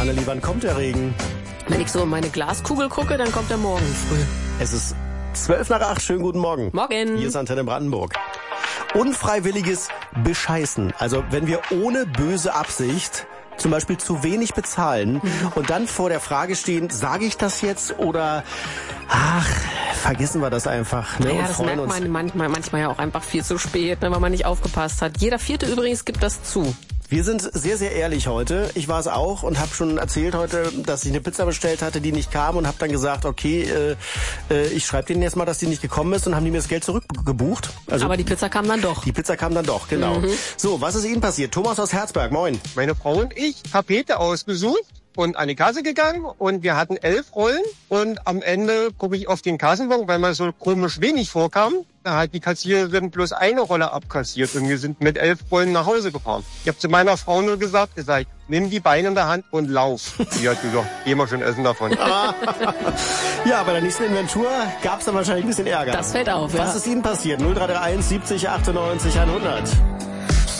Annelie, wann kommt der Regen? Wenn ich so in meine Glaskugel gucke, dann kommt er morgen früh. Es ist 7:12. Schönen guten Morgen. Morgen. Hier ist Antenne Brandenburg. Unfreiwilliges Bescheißen. Also wenn wir ohne böse Absicht zum Beispiel zu wenig bezahlen und dann vor der Frage stehen, sage ich das jetzt oder vergessen wir das einfach. Ne? Ja, das merkt man manchmal ja auch einfach viel zu spät, ne, weil man nicht aufgepasst hat. Jeder Vierte übrigens gibt das zu. Wir sind sehr, sehr ehrlich heute. Ich war es auch und habe schon erzählt heute, dass ich eine Pizza bestellt hatte, die nicht kam und habe dann gesagt, okay, ich schreibe denen jetzt mal, dass die nicht gekommen ist und haben die mir das Geld zurückgebucht. Also, aber die Pizza kam dann doch. Die Pizza kam dann doch, genau. So, was ist Ihnen passiert? Thomas aus Herzberg, moin. Meine Frau und ich Tapete ausgesucht und an die Kasse gegangen und wir hatten 11 Rollen und am Ende gucke ich auf den Kassenbon, weil mir so komisch wenig vorkam. Da hat die Kassiererin bloß eine Rolle abkassiert und wir sind mit 11 Rollen nach Hause gefahren. Ich habe zu meiner Frau nur gesagt, nimm die Beine in der Hand und lauf. Die hat gesagt, geh mal schon essen davon. Ja, bei der nächsten Inventur gab es dann wahrscheinlich ein bisschen Ärger. Das fällt auf, ja. Was ist Ihnen passiert? 0331 70 98 100.